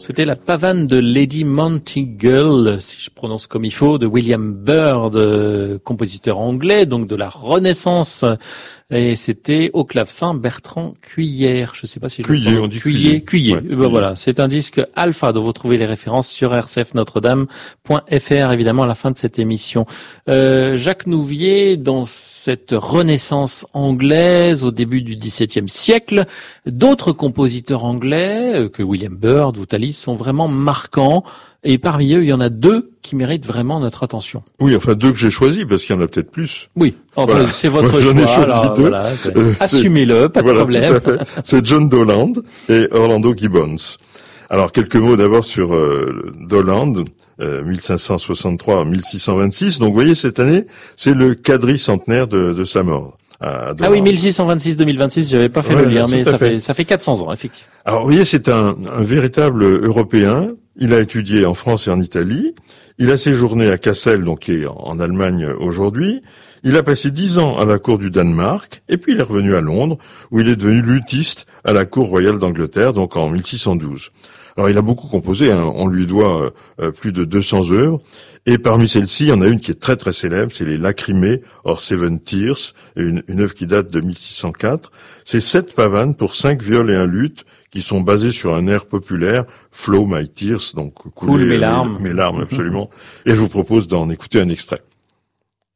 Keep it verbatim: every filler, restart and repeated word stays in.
C'était la pavane de Lady Monteagle, si je prononce comme il faut, de William Byrd, euh, compositeur anglais, donc de la Renaissance. Et c'était au clavecin Bertrand Cuillère. Je sais pas si je Cuillé, le on dit Cuillé. Cuillé. Ouais, ben Cuillé. Voilà, c'est un disque alpha dont vous trouvez les références sur r c f notre dame point f r, évidemment, à la fin de cette émission. Euh, Jacques Nouvier, dans cette Renaissance anglaise au début du dix-septième siècle, d'autres compositeurs anglais euh, que William Byrd ou Tallis sont vraiment marquants. Et parmi eux, il y en a deux qui méritent vraiment notre attention. Oui, enfin deux que j'ai choisis, parce qu'il y en a peut-être plus. Oui, enfin Voilà. c'est votre Moi, choix. j'en ai choisi Alors, deux. voilà, Euh, assumez-le, pas de voilà, problème. tout à fait. C'est John Dowland et Orlando Gibbons. Alors quelques mots d'abord sur euh, Dowland, euh, mille cinq cent soixante-trois à mille six cent vingt-six. Donc vous voyez, cette année, c'est le quadricentenaire de, de sa mort. Ah oui, mille six cent vingt-six deux mille vingt-six, j'avais pas fait Ouais, le lien, mais ça fait. fait ça fait quatre cents ans, effectivement. Alors vous voyez, c'est un, un véritable Européen. Il a étudié en France et en Italie. Il a séjourné à Kassel, donc qui est en Allemagne aujourd'hui. Il a passé dix ans à la cour du Danemark, et puis il est revenu à Londres, où il est devenu luthiste à la cour royale d'Angleterre, donc en mille six cent douze. Alors il a beaucoup composé, hein. On lui doit euh, plus de deux cents œuvres, et parmi celles-ci, il y en a une qui est très très célèbre, c'est les Lacrymées, or Seven Tears, une, une œuvre qui date de mille six cent quatre. C'est sept pavanes pour cinq viols et un luth, qui sont basés sur un air populaire, Flow My Tears, donc couler Coule mes larmes. Mes, mes larmes, absolument. Et je vous propose d'en écouter un extrait.